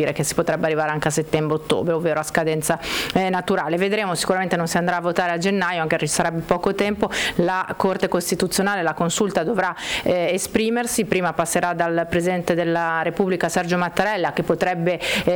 capire che si potrebbe arrivare anche a settembre-ottobre, ovvero a scadenza naturale. Vedremo, sicuramente non si andrà a votare a gennaio, anche se ci sarebbe poco tempo. La Corte Costituzionale, la Consulta dovrà esprimersi, prima passerà dal Presidente della Repubblica Sergio Mattarella, che potrebbe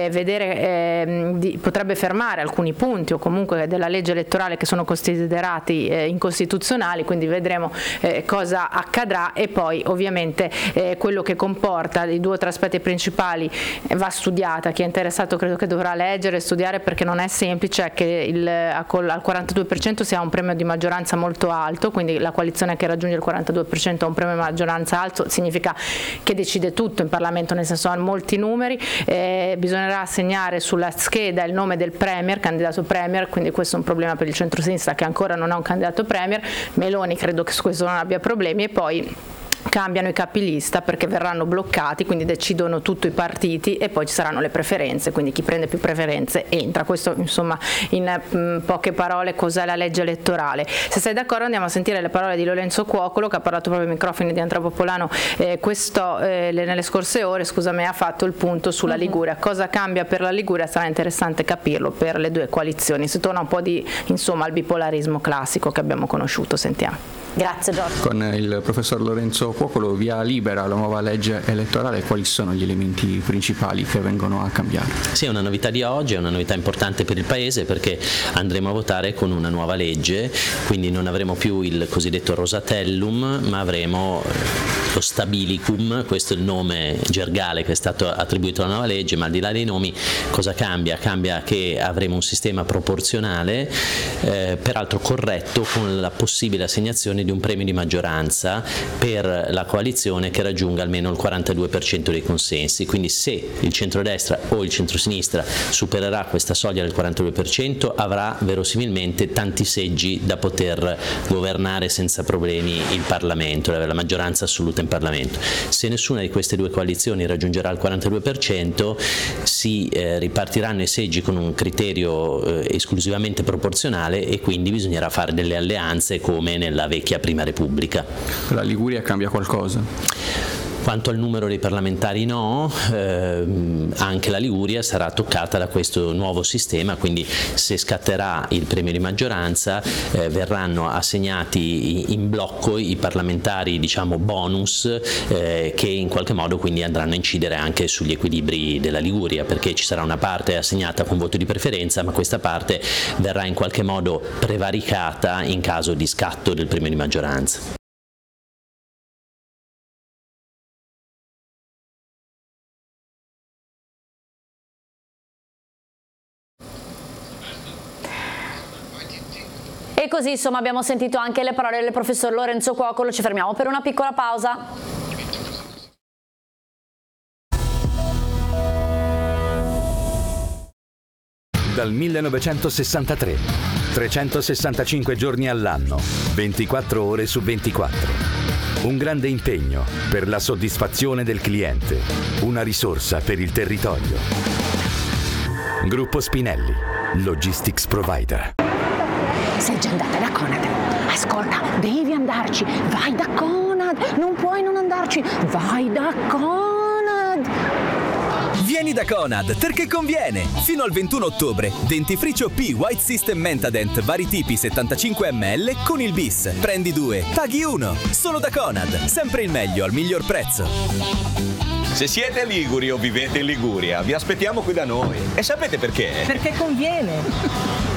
potrebbe fermare alcuni punti o comunque della legge elettorale che sono considerati incostituzionali, quindi vedremo cosa accadrà. E poi ovviamente quello che comporta i 2 o 3 aspetti principali va studiata. Chi è interessato credo che dovrà leggere e studiare, perché non è semplice, è che al 42% si ha un premio di maggioranza molto alto, quindi la coalizione che raggiunge il 42% ha un premio di maggioranza alto, significa che decide tutto in Parlamento, nel senso ha molti numeri. Bisognerà assegnare sulla scheda il nome del premier, candidato premier, quindi questo è un problema per il centro-sinistra che ancora non ha un candidato premier. Meloni credo che su questo non abbia problemi, e poi cambiano i capilista perché verranno bloccati, quindi decidono tutto i partiti e poi ci saranno le preferenze, quindi chi prende più preferenze entra. Questo insomma in poche parole cos'è la legge elettorale. Se sei d'accordo andiamo a sentire le parole di Lorenzo Cuocolo, che ha parlato proprio ai microfoni di Andrea Popolano nelle scorse ore, ha fatto il punto sulla Liguria. Cosa cambia per la Liguria? Sarà interessante capirlo per le 2 coalizioni. Si torna un po' al bipolarismo classico che abbiamo conosciuto. Sentiamo. Grazie Giorgio. Con il professor Lorenzo Cuocolo, via libera alla nuova legge elettorale, quali sono gli elementi principali che vengono a cambiare? Sì, è una novità di oggi, è una novità importante per il Paese, perché andremo a votare con una nuova legge, quindi non avremo più il cosiddetto Rosatellum, ma avremo lo Stabilicum. Questo è il nome gergale che è stato attribuito alla nuova legge, ma al di là dei nomi cosa cambia? Cambia che avremo un sistema proporzionale, peraltro corretto, con la possibile assegnazione di un premio di maggioranza per la coalizione che raggiunga almeno il 42% dei consensi. Quindi se il centrodestra o il centrosinistra supererà questa soglia del 42%, avrà verosimilmente tanti seggi da poter governare senza problemi il Parlamento, la maggioranza assoluta in Parlamento. Se nessuna di queste 2 coalizioni raggiungerà il 42%, si ripartiranno i seggi con un criterio esclusivamente proporzionale, e quindi bisognerà fare delle alleanze come nella vecchia Prima Repubblica. La Liguria cambia qualcosa? Quanto al numero dei parlamentari no, anche la Liguria sarà toccata da questo nuovo sistema, quindi se scatterà il premio di maggioranza verranno assegnati in blocco i parlamentari bonus che in qualche modo quindi andranno a incidere anche sugli equilibri della Liguria, perché ci sarà una parte assegnata con voto di preferenza, ma questa parte verrà in qualche modo prevaricata in caso di scatto del premio di maggioranza. E così insomma abbiamo sentito anche le parole del professor Lorenzo Cuocolo. Ci fermiamo per una piccola pausa. Dal 1963, 365 giorni all'anno, 24 ore su 24. Un grande impegno per la soddisfazione del cliente, una risorsa per il territorio. Gruppo Spinelli, Logistics Provider. Sei già andata da Conad? Ascolta, devi andarci. Vai da Conad. Non puoi non andarci. Vai da Conad. Vieni da Conad perché conviene! Fino al 21 ottobre, dentifricio P White System Mentadent vari tipi 75 ml con il bis. Prendi 2, paghi 1. Solo da Conad, sempre il meglio al miglior prezzo. Se siete liguri o vivete in Liguria, vi aspettiamo qui da noi. E sapete perché? Perché conviene.